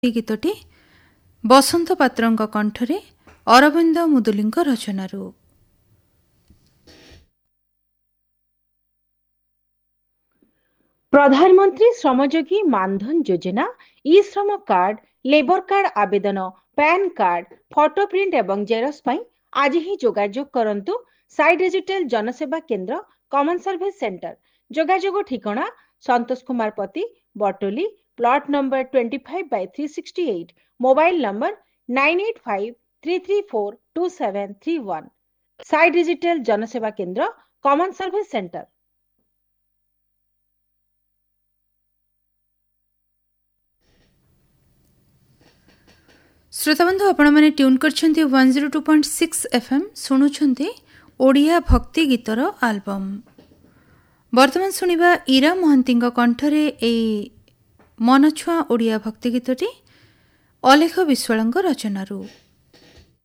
ଗୀତଟି ବସନ୍ତ ପାତ୍ରଙ୍କ କଣ୍ଠରେ ଅରବିନ୍ଦ ମୁଦୁଲିଙ୍କ ରଚନାରୁ। ପ୍ରଧାନମନ୍ତ୍ରୀ ଶ୍ରମଯୋଗୀ ମାନଧନ ଯୋଜନା, ଇ ଶ୍ରମ କାର୍ଡ, ଲେବର କାର୍ଡ ଆବେଦନ, ପ୍ୟାନ୍ କାର୍ଡ, ଫଟୋ ପ୍ରିଣ୍ଟ ଏବଂ ଜେରକ୍ସ ପାଇଁ ଆଜି ହିଁ ଯୋଗାଯୋଗ କରନ୍ତୁ ସାଇ ଡିଜିଟାଲ ଜନସେବା କେନ୍ଦ୍ର, କମନ ସର୍ଭିସ ସେଣ୍ଟର। ଯୋଗାଯୋଗ ଠିକଣା Santosh Kumar Pati, ବଟୋଲି, plot number 25/368, mobile number 9853342731। Sai digital ଜନସେବା କେନ୍ଦ୍ର, କମନ ସର୍ଭିସ ସେଣ୍ଟର। ଶ୍ରୋତାବନ୍ଧୁ, ଆପଣମାନେ ଟ୍ୟୁନ୍ କରିଛନ୍ତି 102.6 FM, ଶୁଣୁଛନ୍ତି ଓଡ଼ିଆ ଭକ୍ତି ଗୀତର ଆଲବମ୍। ବର୍ତ୍ତମାନ ଶୁଣିବା ଇରା ମହାନ୍ତିଙ୍କ କଣ୍ଠରେ ଏହି ମନଛୁଆଁ ଓଡ଼ିଆ ଭକ୍ତି ଗୀତଟି ଅଲେଖ ବିଶ୍ୱାଳଙ୍କ ରଚନାରୁ।